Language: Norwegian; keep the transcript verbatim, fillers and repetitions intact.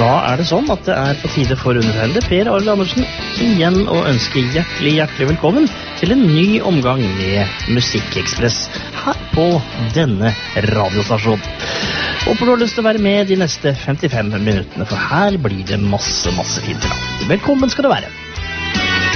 Da er det sånn at det er på tide for undertegnede Per Arild Andersen igjen å ønske hjertelig, hjertelig velkommen til en ny omgang med Musikkekspress her på denne radiostasjonen. Håper du har lyst til å være med de neste femtifem minuttene, for her blir det masse, masse fint. Velkommen skal du være.